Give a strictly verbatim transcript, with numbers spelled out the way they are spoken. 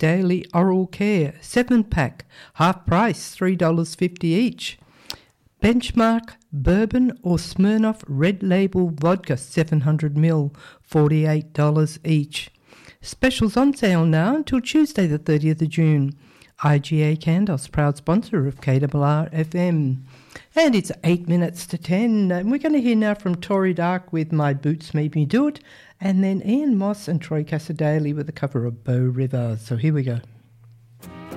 Daily Oral Care seven pack, half price, three dollars fifty each. Benchmark Bourbon or Smirnoff Red Label Vodka seven hundred milliliters, forty-eight dollars each. Specials on sale now until Tuesday the thirtieth of June. I G A Candos, proud sponsor of K R R F M. And it's eight minutes to ten. And we're going to hear now from Tori Dark with My Boots Made Me Do It. And then Ian Moss and Troy Cassadaly with the cover of Bow River. So here we go.